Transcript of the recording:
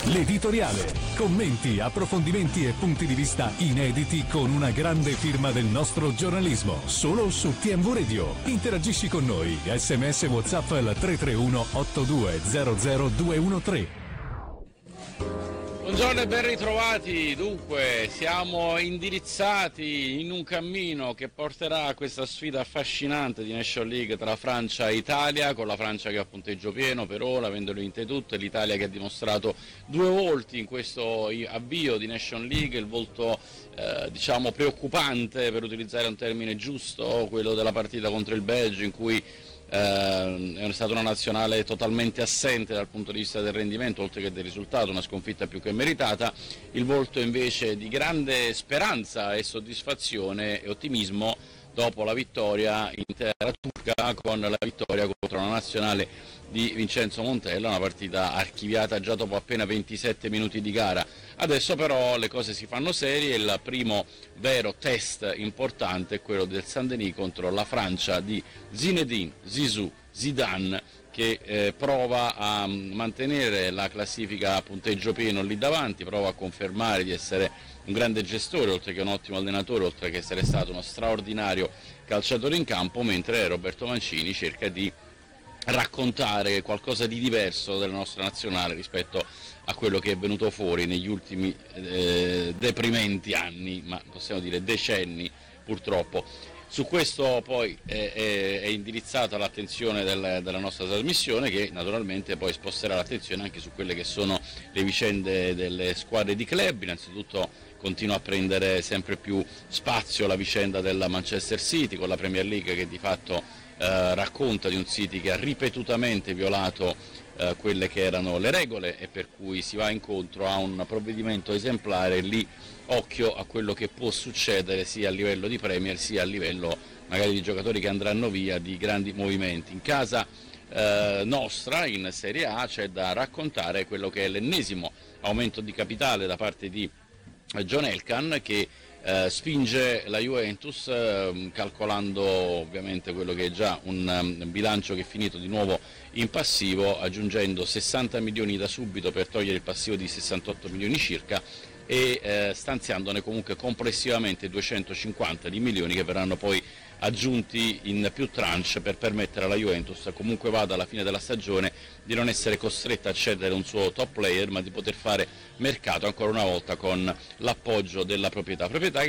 L'editoriale. Commenti, approfondimenti e punti di vista inediti con una grande firma del nostro giornalismo. Solo su TMV Radio. Interagisci con noi. SMS WhatsApp al 331 8200 213. Buongiorno e ben ritrovati. Dunque, siamo indirizzati in un cammino che porterà a questa sfida affascinante di Nation League tra Francia e Italia, con la Francia che ha punteggio pieno per ora, avendolo vinte tutte, l'Italia che ha dimostrato due volti in questo avvio di Nation League, il volto diciamo preoccupante, per utilizzare un termine giusto, quello della partita contro il Belgio, in cui è stata una nazionale totalmente assente dal punto di vista del rendimento, oltre che del risultato, una sconfitta più che meritata. Il volto invece di grande speranza e soddisfazione e ottimismo dopo la vittoria in terra turca, con la vittoria contro una nazionale di Vincenzo Montella, una partita archiviata già dopo appena 27 minuti di gara. Adesso però le cose si fanno serie, il primo vero test importante è quello del Saint-Denis contro la Francia di Zinedine Zidane, che prova a mantenere la classifica a punteggio pieno lì davanti, prova a confermare di essere un grande gestore, oltre che un ottimo allenatore, oltre che essere stato uno straordinario calciatore in campo, mentre Roberto Mancini cerca di raccontare qualcosa di diverso della nostra nazionale rispetto a quello che è venuto fuori negli ultimi deprimenti anni, ma possiamo dire decenni purtroppo. Su questo poi è indirizzata l'attenzione della nostra trasmissione, che naturalmente poi sposterà l'attenzione anche su quelle che sono le vicende delle squadre di club. Innanzitutto continua a prendere sempre più spazio la vicenda della Manchester City, con la Premier League che di fatto racconta di un City che ha ripetutamente violato quelle che erano le regole, e per cui si va incontro a un provvedimento esemplare. Lì occhio a quello che può succedere sia a livello di Premier sia a livello magari di giocatori che andranno via, di grandi movimenti. In casa nostra, in Serie A, c'è da raccontare quello che è l'ennesimo aumento di capitale da parte di John Elkann, che spinge la Juventus, calcolando ovviamente quello che è già un bilancio che è finito di nuovo in passivo, aggiungendo 60 milioni da subito per togliere il passivo di 68 milioni circa, e stanziandone comunque complessivamente 250 di milioni che verranno poi aggiunti in più tranche per permettere alla Juventus, comunque vada alla fine della stagione, di non essere costretta a cedere un suo top player, ma di poter fare mercato ancora una volta con l'appoggio della proprietà